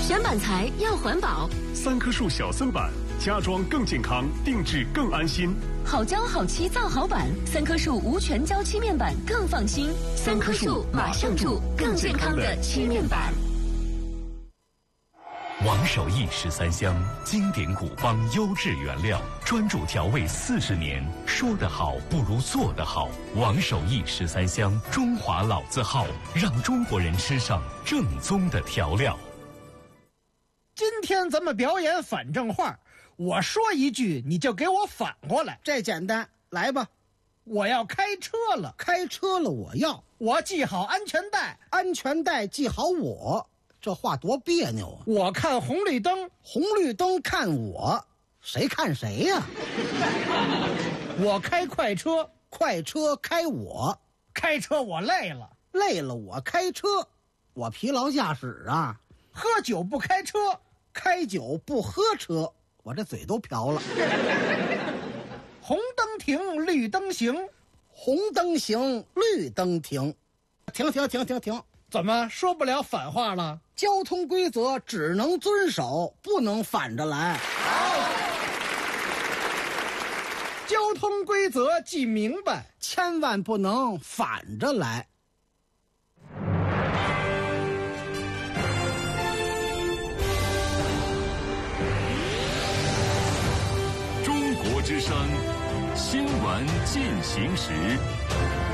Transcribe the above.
选板材要环保 ，3棵树小森板，家装更健康，定制更安心。 好胶好漆造好板，3棵树无全胶漆面板更放心。3棵树马上住更健康的漆面板。 王守义13香，经典古方，优质原料，专注调味40年。说得好不如做得好。王守义13香，中华老字号，让中国人吃上正宗的调料。 今天咱们表演反正话，我说一句你就给我反过来。 这简单，来吧。 我要开车了， 开车了我系好安全带， 安全带系好我。这话多别扭啊！ 我看红绿灯， 红绿灯看我，谁看谁呀？ 我开快车， 快车开我， 开车我累了， 累了我开车，我疲劳驾驶啊。 喝酒不开车， 开酒不喝车，我这嘴都瓢了。 红灯停，绿灯行， 红灯行，绿灯停，停。 怎么说不了反话了？ 交通规则只能遵守，不能反着来。 交通规则记明白， 千万不能反着来。 中国之声新闻进行时。